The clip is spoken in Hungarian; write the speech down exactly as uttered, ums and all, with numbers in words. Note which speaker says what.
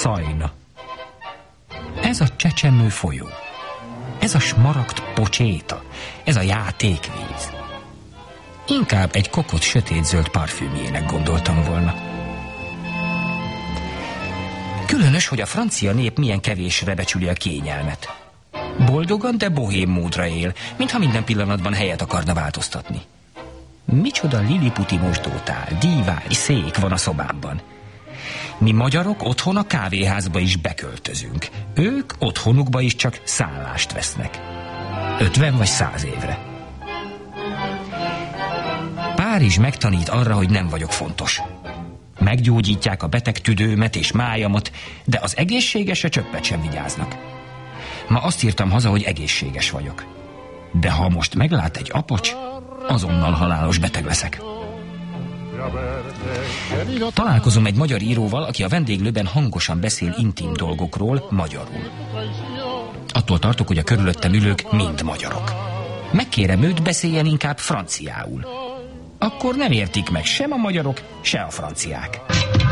Speaker 1: Szajna. Ez a csecsemő folyó. Ez a smaragd pocséta. Ez a játékvíz. Inkább egy kokot sötétzöld parfümjének gondoltam volna. Különös, hogy a francia nép milyen kevésre becsüli a kényelmet. Boldogan, de bohém módra él, mintha minden pillanatban helyet akarna változtatni. Micsoda liliputi mosdótál, dívány, szék van a szobában. Mi magyarok otthon a kávéházba is beköltözünk. Ők otthonukba is csak szállást vesznek. Ötven vagy száz évre. Párizs megtanít arra, hogy nem vagyok fontos. Meggyógyítják a beteg tüdőmet és májamat, de az egészségesre csöppet sem vigyáznak. Ma azt írtam haza, hogy egészséges vagyok. De ha most meglát egy apocs, azonnal halálos beteg leszek. Találkozom egy magyar íróval, aki a vendéglőben hangosan beszél intim dolgokról magyarul. Attól tartok, hogy a körülöttem ülők mind magyarok. Megkérem őt, beszéljen inkább franciául. Akkor nem értik meg sem a magyarok, se a franciák.